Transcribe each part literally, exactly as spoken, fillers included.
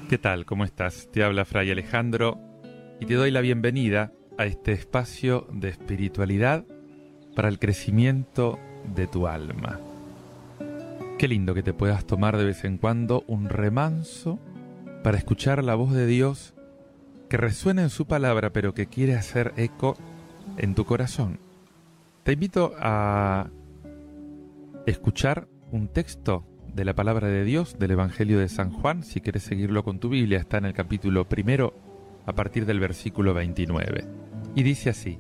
¿Qué tal? ¿Cómo estás? Te habla Fray Alejandro y te doy la bienvenida a este espacio de espiritualidad para el crecimiento de tu alma. Qué lindo que te puedas tomar de vez en cuando un remanso para escuchar la voz de Dios que resuena en su palabra pero que quiere hacer eco en tu corazón. Te invito a escuchar un texto de la palabra de Dios del Evangelio de San Juan. Si quieres seguirlo con tu Biblia, está en el capítulo primero a partir del versículo veintinueve. Y dice así: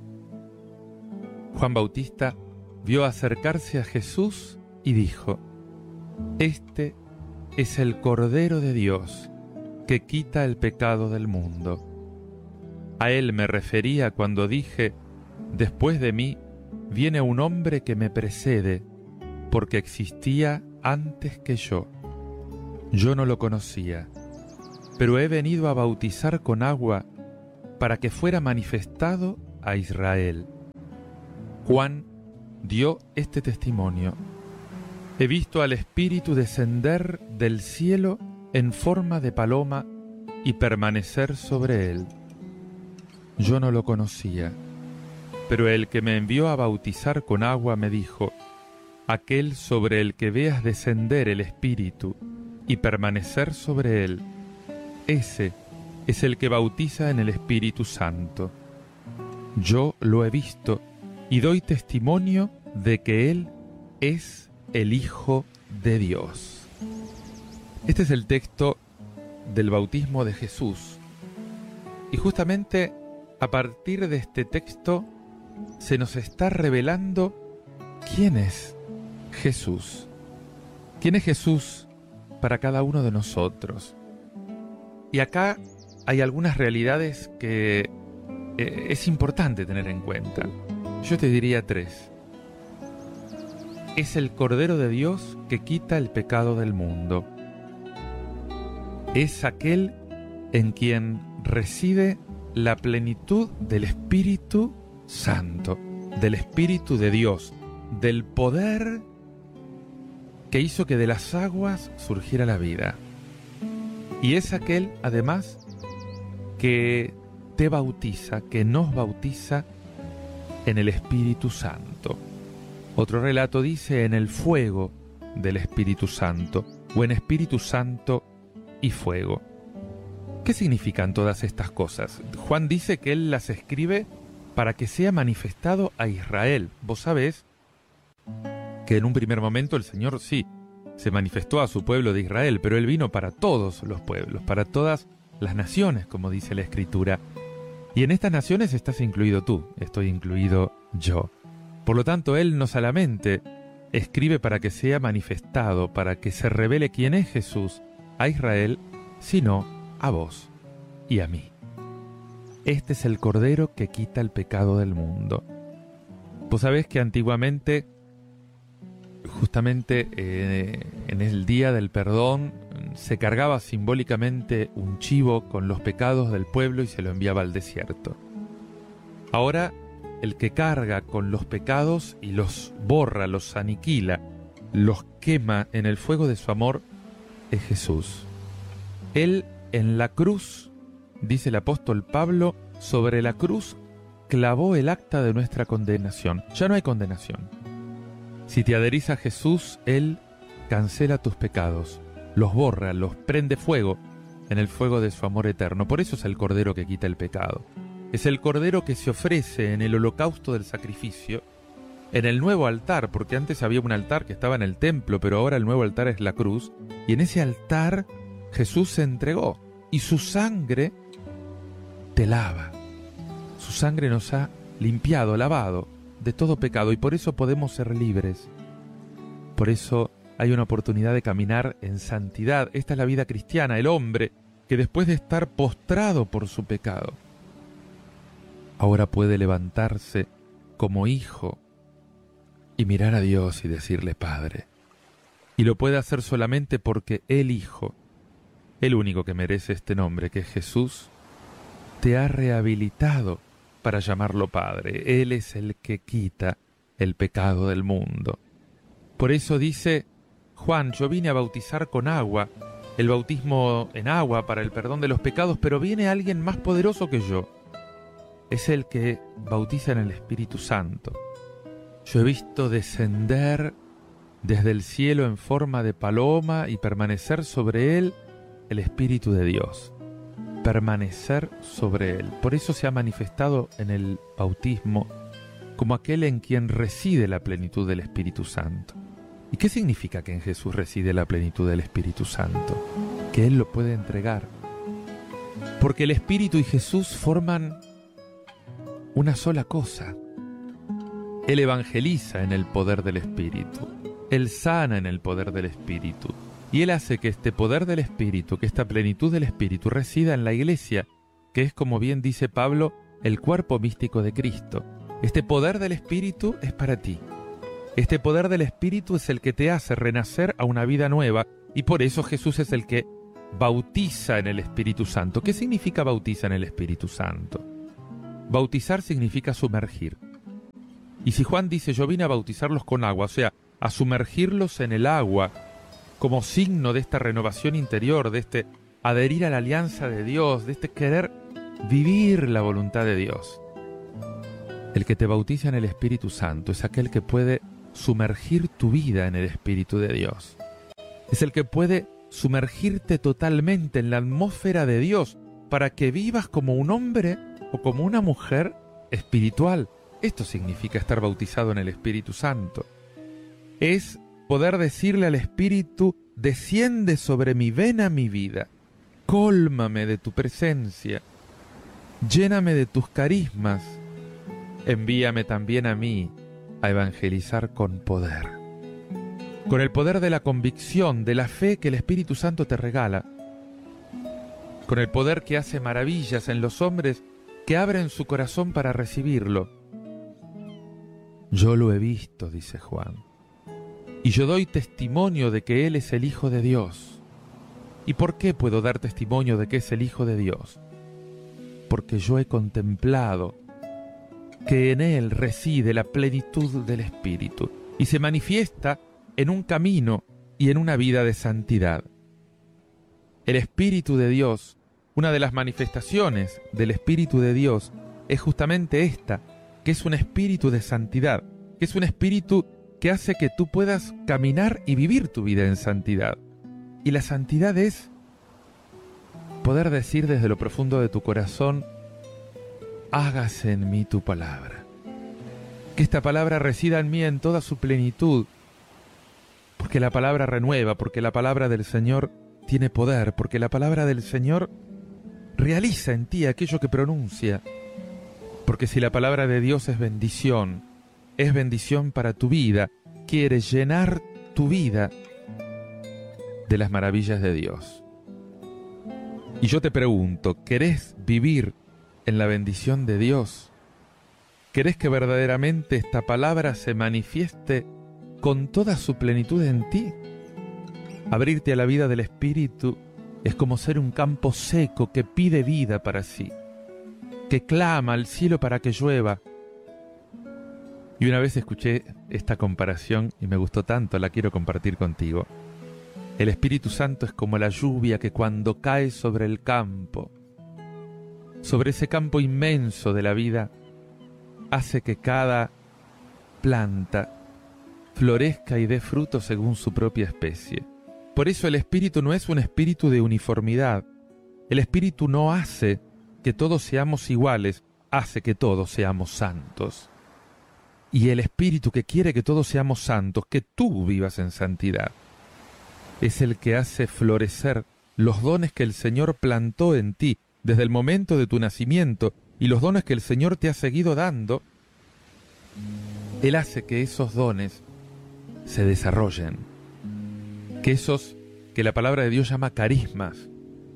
Juan Bautista vio acercarse a Jesús y dijo: Este es el Cordero de Dios que quita el pecado del mundo. A él me refería cuando dije: Después de mí viene un hombre que me precede, porque existía antes que yo. Yo no lo conocía, pero he venido a bautizar con agua para que fuera manifestado a Israel. Juan dio este testimonio: He visto al Espíritu descender del cielo en forma de paloma y permanecer sobre él. Yo no lo conocía, pero el que me envió a bautizar con agua me dijo: Aquel sobre el que veas descender el Espíritu y permanecer sobre él, ese es el que bautiza en el Espíritu Santo. Yo lo he visto y doy testimonio de que él es el Hijo de Dios. Este es el texto del bautismo de Jesús. Y justamente a partir de este texto se nos está revelando quién es Jesús. ¿Quién es Jesús para cada uno de nosotros? Y acá hay algunas realidades que eh, es importante tener en cuenta. Yo te diría tres. Es el Cordero de Dios que quita el pecado del mundo. Es aquel en quien reside la plenitud del Espíritu Santo, del Espíritu de Dios, del poder que hizo que de las aguas surgiera la vida. Y es aquel, además, que te bautiza, que nos bautiza en el Espíritu Santo. Otro relato dice: en el fuego del Espíritu Santo, o en Espíritu Santo y fuego. ¿Qué significan todas estas cosas? Juan dice que él las escribe para que sea manifestado a Israel. Vos sabés que en un primer momento el Señor sí se manifestó a su pueblo de Israel, pero él vino para todos los pueblos, para todas las naciones, como dice la Escritura. Y en estas naciones estás incluido tú, estoy incluido yo. Por lo tanto, él no solamente escribe para que sea manifestado, para que se revele quién es Jesús a Israel, sino a vos y a mí. Este es el Cordero que quita el pecado del mundo. Vos sabés que antiguamente, justamente eh, en el día del perdón, se cargaba simbólicamente un chivo con los pecados del pueblo y se lo enviaba al desierto. Ahora, el que carga con los pecados y los borra, los aniquila, los quema en el fuego de su amor, es Jesús. Él en la cruz, dice el apóstol Pablo, sobre la cruz clavó el acta de nuestra condenación. Ya no hay condenación. Si te adherís a Jesús, Él cancela tus pecados, los borra, los prende fuego en el fuego de su amor eterno. Por eso es el Cordero que quita el pecado. Es el Cordero que se ofrece en el holocausto del sacrificio, en el nuevo altar, porque antes había un altar que estaba en el templo, pero ahora el nuevo altar es la cruz, y en ese altar Jesús se entregó, y su sangre te lava. Su sangre nos ha limpiado, lavado de todo pecado, y por eso podemos ser libres. Por eso hay una oportunidad de caminar en santidad. Esta es la vida cristiana, el hombre que después de estar postrado por su pecado, ahora puede levantarse como hijo y mirar a Dios y decirle Padre. Y lo puede hacer solamente porque el Hijo, el único que merece este nombre, que es Jesús, te ha rehabilitado para llamarlo Padre. Él es el que quita el pecado del mundo. Por eso dice Juan: yo vine a bautizar con agua, el bautismo en agua para el perdón de los pecados, pero viene alguien más poderoso que yo. Es el que bautiza en el Espíritu Santo. Yo he visto descender desde el cielo en forma de paloma y permanecer sobre él el Espíritu de Dios. Permanecer sobre él. Por eso se ha manifestado en el bautismo como aquel en quien reside la plenitud del Espíritu Santo. ¿Y qué significa que en Jesús reside la plenitud del Espíritu Santo? Que Él lo puede entregar. Porque el Espíritu y Jesús forman una sola cosa. Él evangeliza en el poder del Espíritu. Él sana en el poder del Espíritu. Y Él hace que este poder del Espíritu, que esta plenitud del Espíritu resida en la Iglesia, que es, como bien dice Pablo, el cuerpo místico de Cristo. Este poder del Espíritu es para ti. Este poder del Espíritu es el que te hace renacer a una vida nueva, y por eso Jesús es el que bautiza en el Espíritu Santo. ¿Qué significa bautiza en el Espíritu Santo? Bautizar significa sumergir. Y si Juan dice, yo vine a bautizarlos con agua, o sea, a sumergirlos en el agua, como signo de esta renovación interior, de este adherir a la alianza de Dios, de este querer vivir la voluntad de Dios. El que te bautiza en el Espíritu Santo es aquel que puede sumergir tu vida en el Espíritu de Dios. Es el que puede sumergirte totalmente en la atmósfera de Dios para que vivas como un hombre o como una mujer espiritual. Esto significa estar bautizado en el Espíritu Santo. Es poder decirle al Espíritu, desciende sobre mí, ven a mi vida, cólmame de tu presencia, lléname de tus carismas, envíame también a mí a evangelizar con poder. Con el poder de la convicción, de la fe que el Espíritu Santo te regala. Con el poder que hace maravillas en los hombres que abren su corazón para recibirlo. Yo lo he visto, dice Juan, y yo doy testimonio de que Él es el Hijo de Dios. ¿Y por qué puedo dar testimonio de que es el Hijo de Dios? Porque yo he contemplado que en Él reside la plenitud del Espíritu y se manifiesta en un camino y en una vida de santidad. El Espíritu de Dios, una de las manifestaciones del Espíritu de Dios, es justamente esta, que es un espíritu de santidad, que es un espíritu que hace que tú puedas caminar y vivir tu vida en santidad. Y la santidad es poder decir desde lo profundo de tu corazón, hágase en mí tu palabra. Que esta palabra resida en mí en toda su plenitud, porque la palabra renueva, porque la palabra del Señor tiene poder, porque la palabra del Señor realiza en ti aquello que pronuncia. Porque si la palabra de Dios es bendición, es bendición para tu vida, quiere llenar tu vida de las maravillas de Dios. Y yo te pregunto, ¿querés vivir en la bendición de Dios? ¿Querés que verdaderamente esta palabra se manifieste con toda su plenitud en ti? Abrirte a la vida del Espíritu es como ser un campo seco que pide vida para sí, que clama al cielo para que llueva. Y una vez escuché esta comparación y me gustó tanto, la quiero compartir contigo. El Espíritu Santo es como la lluvia que cuando cae sobre el campo, sobre ese campo inmenso de la vida, hace que cada planta florezca y dé fruto según su propia especie. Por eso el Espíritu no es un espíritu de uniformidad. El Espíritu no hace que todos seamos iguales, hace que todos seamos santos. Y el Espíritu que quiere que todos seamos santos, que tú vivas en santidad, es el que hace florecer los dones que el Señor plantó en ti desde el momento de tu nacimiento y los dones que el Señor te ha seguido dando. Él hace que esos dones se desarrollen, que esos que la palabra de Dios llama carismas,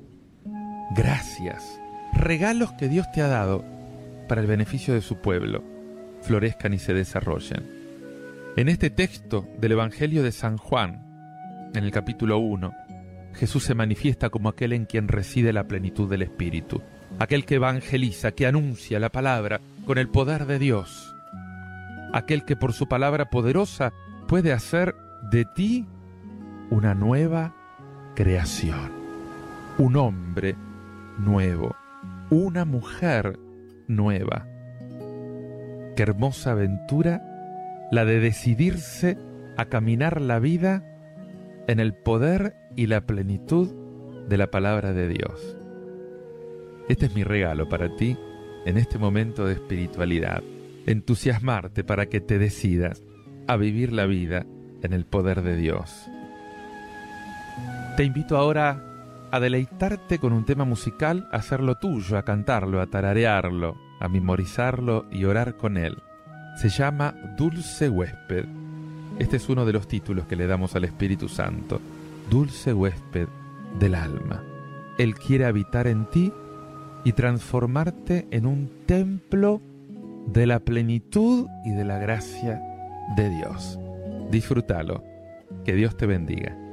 gracias, regalos que Dios te ha dado para el beneficio de su pueblo, florezcan y se desarrollen. En este texto del Evangelio de San Juan, en el capítulo uno, Jesús se manifiesta como aquel en quien reside la plenitud del Espíritu, aquel que evangeliza, que anuncia la palabra con el poder de Dios, aquel que por su palabra poderosa puede hacer de ti una nueva creación. Un hombre nuevo, una mujer nueva. Qué hermosa aventura la de decidirse a caminar la vida en el poder y la plenitud de la palabra de Dios. Este es mi regalo para ti en este momento de espiritualidad. Entusiasmarte para que te decidas a vivir la vida en el poder de Dios. Te invito ahora a deleitarte con un tema musical, a hacerlo tuyo, a cantarlo, a tararearlo, a memorizarlo y orar con él. Se llama Dulce Huésped. Este es uno de los títulos que le damos al Espíritu Santo. Dulce huésped del alma. Él quiere habitar en ti y transformarte en un templo de la plenitud y de la gracia de Dios. Disfrútalo. Que Dios te bendiga.